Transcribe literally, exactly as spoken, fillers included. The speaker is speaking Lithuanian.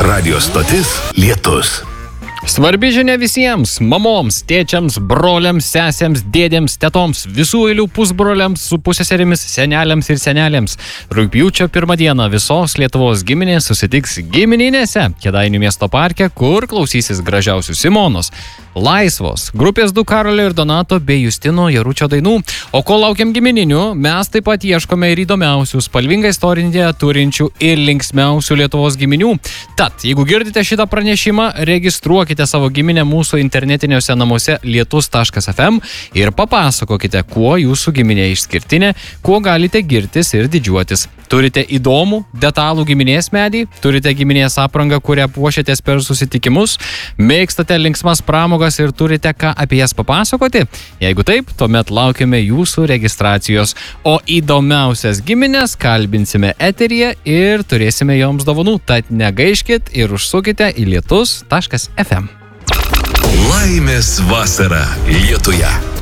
Radio stotis Lietus. Svarbi žinia visiems – mamoms, tėčiams, broliams, sesėms, dėdėms, tetoms, visų eilių pusbroliams, su puseserimis, seneliams ir senelėms. Rugpjūčio pirmą dieną visos Lietuvos giminės susitiks gimininėse Kėdainių miesto parke, kur klausysis gražiausių Simonos, Laisvos, grupės du Karolio ir Donato bei Justino Jaručio dainų. O kol laukiam gimininių, mes taip pat ieškome ir įdomiausių, spalvingą istoriją turinčių ir linksmiausių Lietuvos giminių. Tad, jeigu girdite šitą pranešimą, registruokite savo giminę mūsų internetiniuose namuose lietus taškas ef em ir papasakokite, kuo jūsų giminė išskirtinė, kuo galite girtis ir didžiuotis. Turite įdomų, detalų giminės medį, turite giminės aprangą, kurią puošiatės per susitikimus, mėgstate linksmas pramogas ir turite ką apie jas papasakoti? Jeigu taip, tuomet laukiame jūsų registracijos, o įdomiausias giminės kalbinsime eteryje ir turėsime joms dovanų, tad negaiškit ir užsukite į lietus taškas ef em. Laimės vasara Lietuje.